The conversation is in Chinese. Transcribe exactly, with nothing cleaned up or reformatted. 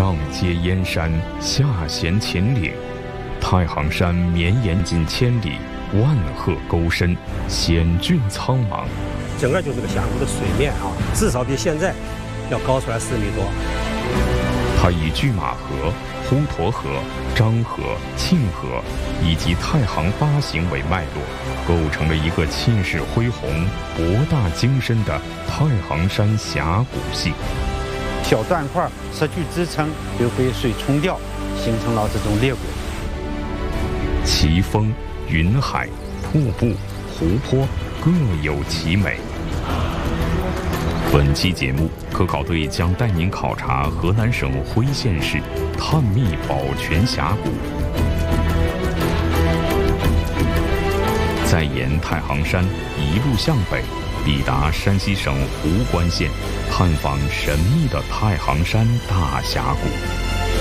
上接燕山，下衔秦岭，太行山绵延近千里，万壑沟深，险峻苍茫。 整个就这个峡谷的水面啊，至少比现在要高出来四米多。 它以拒马河、滹沱河、漳河、沁河以及太行八形为脉络，构成了一个气势恢宏、博大精深的太行山峡谷系。 小断块失去支撑，就被水冲掉，形成了这种裂谷。 奇峰、云海、瀑布、湖泊各有其美。本期节目，科考队将带您考察河南省辉县市探秘宝泉峡谷，再沿太行山一路向北，抵达山西省壶关县，探访神秘的太行山大峡谷。